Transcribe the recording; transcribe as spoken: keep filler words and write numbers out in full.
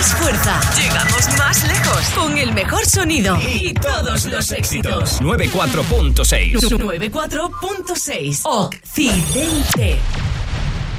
más fuerza. Llegamos más lejos. Con el mejor sonido. Y todos los éxitos. noventa y cuatro punto seis. noventa y cuatro punto seis. Occidente.